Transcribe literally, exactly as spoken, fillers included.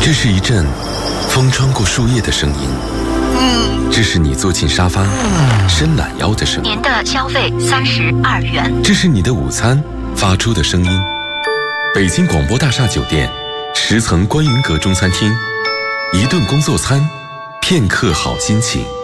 这是一阵风穿过树叶的声音，这是你坐进沙发伸懒腰的声音。 您的消费三十二元。 这是你的午餐发出的声音。北京广播大厦酒店十层观云阁中餐厅，一顿工作餐，片刻好心情。